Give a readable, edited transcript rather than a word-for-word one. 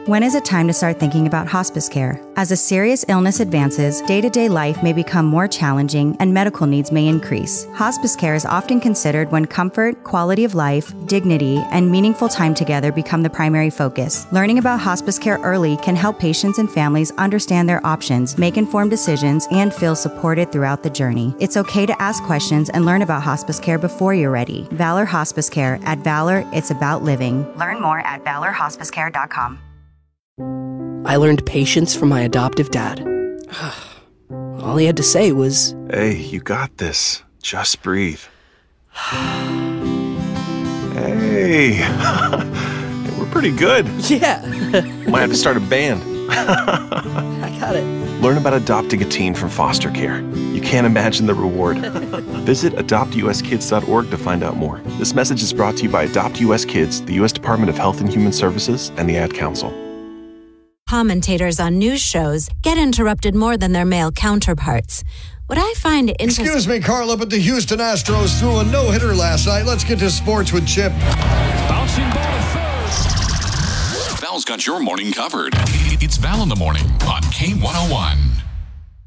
When is it time to start thinking about hospice care? As a serious illness advances, day-to-day life may become more challenging and medical needs may increase. Hospice care is often considered when comfort, quality of life, dignity, and meaningful time together become the primary focus. Learning about hospice care early can help patients and families understand their options, make informed decisions, and feel supported throughout the journey. It's okay to ask questions and learn about hospice care before you're ready. Valor Hospice Care. At Valor, it's about living. Learn more at valorhospicecare.com. I learned patience from my adoptive dad. All he had to say was, "Hey, you got this. Just breathe." Hey, we're pretty good. yeah, Might have to start a band. I got it. Learn about adopting a teen from foster care. You can't imagine the reward. Visit adoptuskids.org to find out more. This message is brought to you by Adopt US Kids, the U.S. Department of Health and Human Services, and the Ad Council. Commentators on news shows get interrupted more than their male counterparts. What I find interesting... Excuse me, Carla, but the Houston Astros threw a no-hitter last night. Let's get to sports with Chip. Bouncing ball third. Val's got your morning covered. It's Val in the Morning on K101.